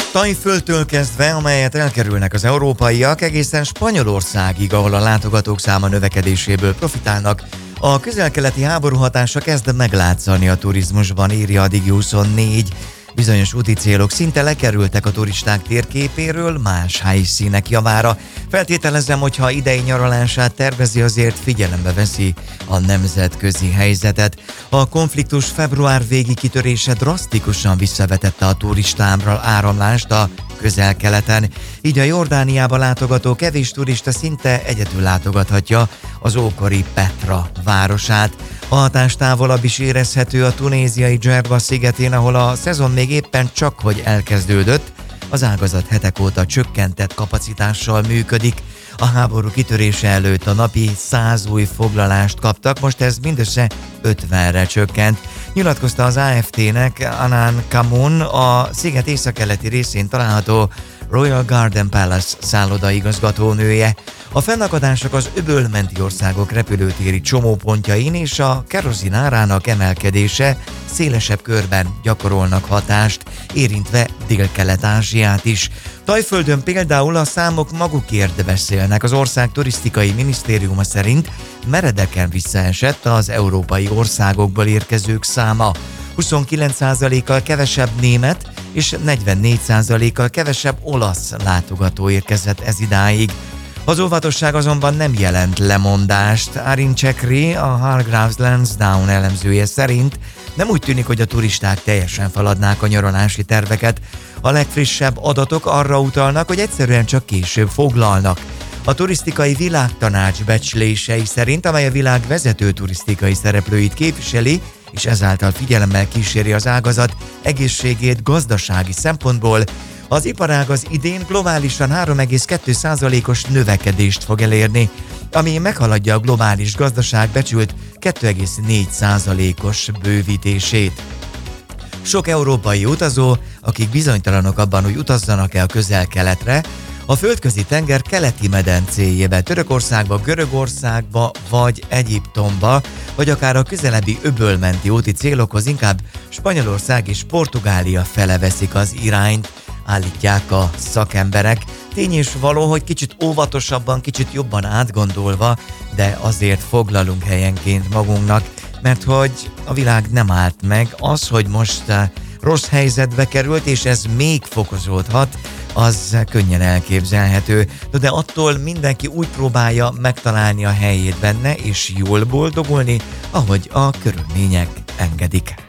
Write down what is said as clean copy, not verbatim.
Tajföldtől kezdve, amelyet elkerülnek az európaiak, egészen Spanyolországig, ahol a látogatók száma növekedéséből profitálnak, a közel-keleti háború hatása kezd meglátszani a turizmusban, írja a Digi24. Bizonyos úti célok szinte lekerültek a turisták térképéről más helyszínek javára. Feltételezem, hogy ha idei nyaralását tervezi, azért figyelembe veszi a nemzetközi helyzetet. A konfliktus február végi kitörése drasztikusan visszavetette a turistámra áramlást a Közel-Keleten, így a Jordániába látogató kevés turista szinte egyedül látogathatja az ókori Petra városát. A hatás távolabb is érezhető a tunéziai Djerba szigetén, ahol a szezon még éppen csak hogy elkezdődött, az ágazat hetek óta csökkentett kapacitással működik. A háború kitörése előtt a napi 100 új foglalást kaptak, most ez mindössze 50-re csökkent. Nyilatkozta az AFT-nek Annan Kamoun, a sziget északkeleti részén található Royal Garden Palace szálloda igazgatónője. A fennakadások az öbölmenti országok repülőtéri csomópontjain és a kerozin árának emelkedése szélesebb körben gyakorolnak hatást, érintve Dél-Kelet-Ázsiát is. Tajföldön például a számok magukért beszélnek. Az ország turisztikai minisztériuma szerint meredeken visszaesett az európai országokból érkezők száma. 29%-kal kevesebb német és 44%-kal kevesebb olasz látogató érkezett ez idáig. Az óvatosság azonban nem jelent lemondást. Arin Csekri, a Hargreaves Lansdowne elemzője szerint nem úgy tűnik, hogy a turisták teljesen feladnák a nyaralási terveket. A legfrissebb adatok arra utalnak, hogy egyszerűen csak később foglalnak. A turisztikai világtanács becslései szerint, amely a világ vezető turisztikai szereplőit képviseli, és ezáltal figyelemmel kíséri az ágazat egészségét gazdasági szempontból, az iparág az idén globálisan 3,2%-os növekedést fog elérni, ami meghaladja a globális gazdaság becsült 2,4%-os bővítését. Sok európai utazó, akik bizonytalanok abban, hogy utazzanak-e a Közel-Keletre, a Földközi tenger keleti medencéjébe, Törökországba, Görögországba vagy Egyiptomba, vagy akár a közelebbi öbölmenti úti célokhoz inkább Spanyolország és Portugália fele veszik az irányt, állítják a szakemberek. Tény és való, hogy kicsit óvatosabban, kicsit jobban átgondolva, de azért foglalunk helyenként magunknak, mert hogy a világ nem állt meg. Az, hogy most rossz helyzetbe került, és ez még fokozódhat, az könnyen elképzelhető, de attól mindenki úgy próbálja megtalálni a helyét benne, és jól boldogulni, ahogy a körülmények engedik.